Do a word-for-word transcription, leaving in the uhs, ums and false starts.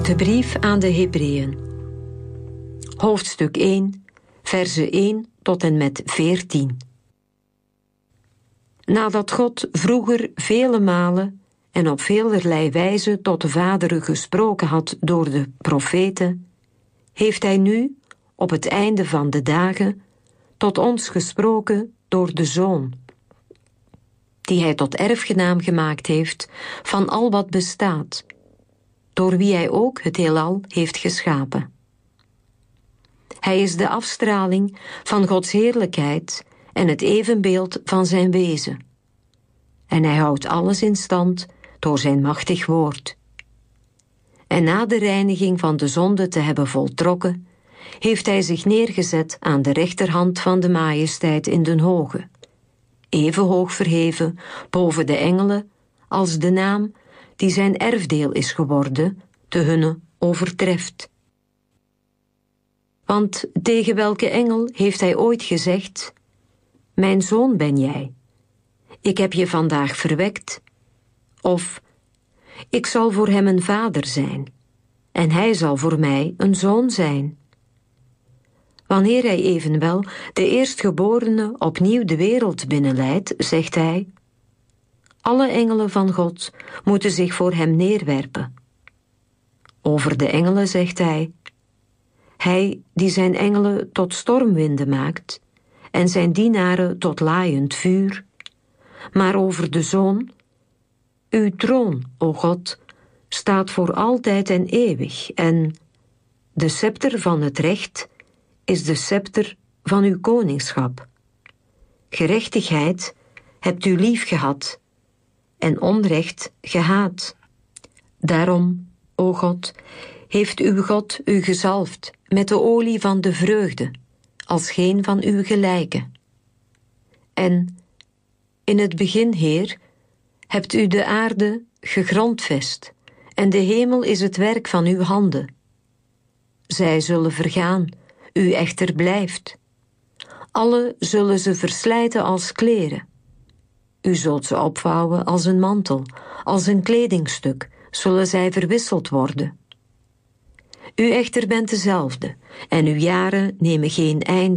De brief aan de Hebreeën. Hoofdstuk één, verzen één tot en met veertien. Nadat God vroeger vele malen en op velerlei wijze tot de vaderen gesproken had door de profeten, heeft hij nu, op het einde van de dagen, tot ons gesproken door de Zoon, die hij tot erfgenaam gemaakt heeft van al wat bestaat, door wie hij ook het heelal heeft geschapen. Hij is de afstraling van Gods heerlijkheid en het evenbeeld van zijn wezen. En hij houdt alles in stand door zijn machtig woord. En na de reiniging van de zonde te hebben voltrokken, heeft hij zich neergezet aan de rechterhand van de majesteit in den hoge, even hoog verheven boven de engelen als de naam die zijn erfdeel is geworden, de hunne overtreft. Want tegen welke engel heeft hij ooit gezegd: mijn zoon ben jij, ik heb je vandaag verwekt, of ik zal voor hem een vader zijn, en hij zal voor mij een zoon zijn. Wanneer hij evenwel de eerstgeborene opnieuw de wereld binnenleidt, zegt hij: alle engelen van God moeten zich voor hem neerwerpen. Over de engelen zegt hij: hij die zijn engelen tot stormwinden maakt en zijn dienaren tot laaiend vuur. Maar over de Zoon: uw troon, o God, staat voor altijd en eeuwig, en de scepter van het recht is de scepter van uw koningschap. Gerechtigheid hebt u lief gehad en onrecht gehaat. Daarom, o God, heeft uw God u gezalfd met de olie van de vreugde, als geen van uw gelijken. En in het begin, Heer, hebt u de aarde gegrondvest, en de hemel is het werk van uw handen. Zij zullen vergaan, u echter blijft. Alle zullen ze verslijten als kleren. U zult ze opvouwen als een mantel, als een kledingstuk, zullen zij verwisseld worden. U echter bent dezelfde, en uw jaren nemen geen einde.